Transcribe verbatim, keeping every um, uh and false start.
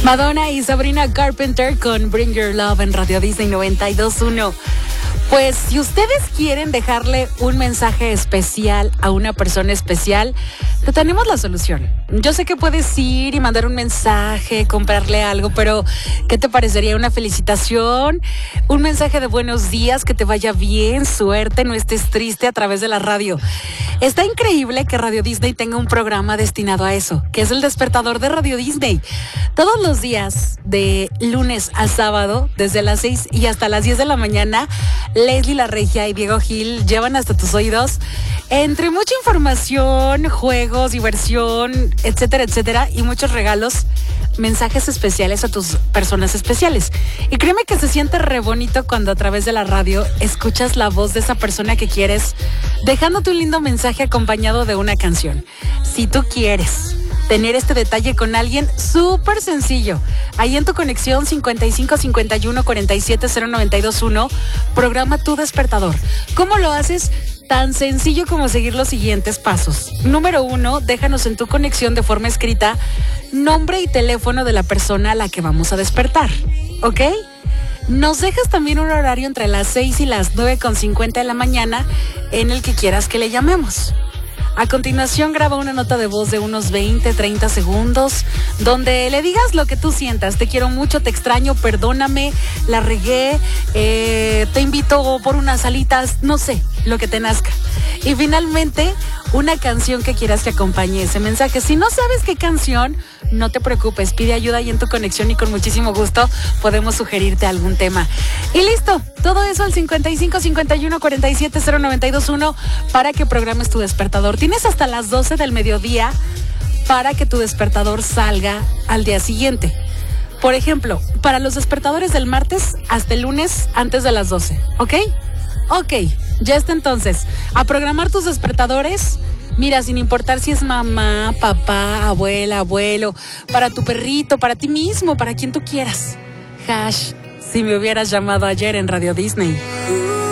Madonna y Sabrina Carpenter con Bring Your Love en Radio Disney noventa y dos punto uno. Pues si ustedes quieren dejarle un mensaje especial a una persona especial, te tenemos la solución. Yo sé que puedes ir y mandar un mensaje, comprarle algo, pero ¿qué te parecería una felicitación? Un mensaje de buenos días, que te vaya bien, suerte, no estés triste a través de la radio. Está increíble que Radio Disney tenga un programa destinado a eso, que es el despertador de Radio Disney. Todos los días, de lunes a sábado, desde las seis y hasta las diez de la mañana, Leslie La Regia y Diego Gil llevan hasta tus oídos, entre mucha información, juegos, diversión, etcétera, etcétera, y muchos regalos, mensajes especiales a tus personas especiales. Y créeme que se siente re bonito cuando a través de la radio escuchas la voz de esa persona que quieres, dejándote un lindo mensaje acompañado de una canción. Si tú quieres tener este detalle con alguien, súper sencillo. Ahí en tu conexión cincuenta y cinco cincuenta y uno cuarenta y siete cero noventa y dos uno, programa tu despertador. ¿Cómo lo haces? Tan sencillo como seguir los siguientes pasos. Número uno, déjanos en tu conexión de forma escrita nombre y teléfono de la persona a la que vamos a despertar, ¿ok? Nos dejas también un horario entre las seis y las nueve con cincuenta de la mañana en el que quieras que le llamemos. A continuación, graba una nota de voz de unos veinte, treinta segundos, donde le digas lo que tú sientas. Te quiero mucho, te extraño, perdóname, la regué, eh, te invito por unas alitas, no sé, lo que te nazca. Y finalmente, una canción que quieras que acompañe ese mensaje. Si no sabes qué canción, no te preocupes, pide ayuda ahí en tu conexión y con muchísimo gusto podemos sugerirte algún tema. Y listo, todo eso al cincuenta y cinco cincuenta y uno cuarenta y siete cero noventa y dos uno para que programes tu despertador. Tienes hasta las doce del mediodía para que tu despertador salga al día siguiente. Por ejemplo, para los despertadores del martes hasta el lunes antes de las doce, ¿ok? Ok, ya está entonces. A programar tus despertadores. Mira, sin importar si es mamá, papá, abuela, abuelo, para tu perrito, para ti mismo, para quien tú quieras. Hash, si me hubieras llamado ayer en Radio Disney.